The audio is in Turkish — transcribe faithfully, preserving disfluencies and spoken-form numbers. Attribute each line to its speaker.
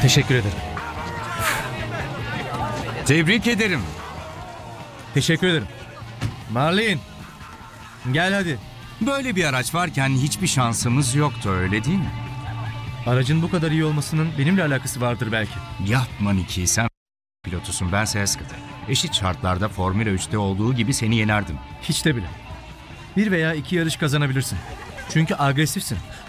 Speaker 1: Teşekkür ederim.
Speaker 2: Tebrik ederim.
Speaker 1: Teşekkür ederim. Marlin, gel hadi.
Speaker 2: Böyle bir araç varken hiçbir şansımız yoktu, öyle değil mi?
Speaker 1: Aracın bu kadar iyi olmasının benimle alakası vardır belki.
Speaker 2: Yapma Niki, sen pilotusun, bense Hesketh'e. Eşit şartlarda Formula üçte olduğu gibi seni yenerdim.
Speaker 1: Hiç de bile. Bir veya iki yarış kazanabilirsin. Çünkü agresifsin.